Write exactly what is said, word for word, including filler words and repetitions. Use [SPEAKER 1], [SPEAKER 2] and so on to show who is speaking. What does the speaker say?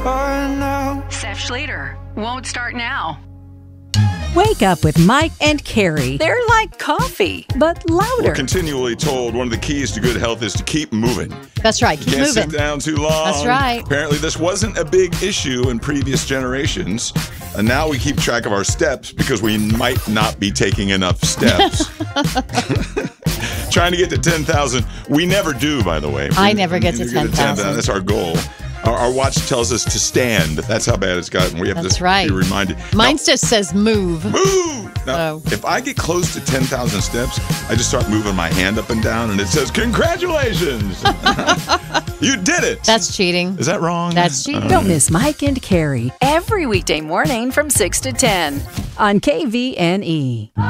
[SPEAKER 1] start now.
[SPEAKER 2] Seth Schrader won't start now.
[SPEAKER 3] Wake up with Mike and Carrie.
[SPEAKER 2] They're like coffee,
[SPEAKER 3] but louder.
[SPEAKER 4] We're continually told one of the keys to good health is to keep moving.
[SPEAKER 5] That's right. Keep
[SPEAKER 4] Can't
[SPEAKER 5] moving.
[SPEAKER 4] sit down too long.
[SPEAKER 5] That's right.
[SPEAKER 4] Apparently, this wasn't a big issue in previous generations. And now we keep track of our steps because we might not be taking enough steps. Trying to get to ten thousand. We never do, by the way.
[SPEAKER 5] I
[SPEAKER 4] We-
[SPEAKER 5] never get to
[SPEAKER 4] we
[SPEAKER 5] ten thousand.
[SPEAKER 4] That's our goal. Our, our watch tells us to stand. That's how bad it's gotten. We have
[SPEAKER 5] That's
[SPEAKER 4] to
[SPEAKER 5] right.
[SPEAKER 4] be reminded.
[SPEAKER 5] Mine
[SPEAKER 4] Now,
[SPEAKER 5] just says move.
[SPEAKER 4] move! Now,
[SPEAKER 5] Oh.
[SPEAKER 4] if I get close to ten thousand steps, I just start moving my hand up and down, and it says, congratulations! You did it!
[SPEAKER 5] That's cheating.
[SPEAKER 4] Is that wrong?
[SPEAKER 5] That's cheating.
[SPEAKER 3] Don't miss Mike and Carrie
[SPEAKER 2] every weekday morning from six to ten.
[SPEAKER 3] on K V N E.